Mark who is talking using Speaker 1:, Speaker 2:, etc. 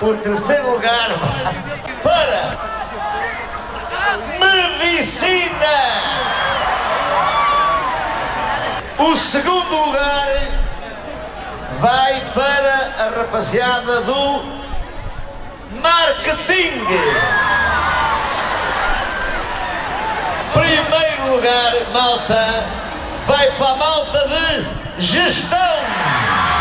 Speaker 1: O terceiro lugar para Medicina. O segundo lugar vai para a rapaziada do Marketing. Primeiro lugar, malta, vai para a malta de Gestão.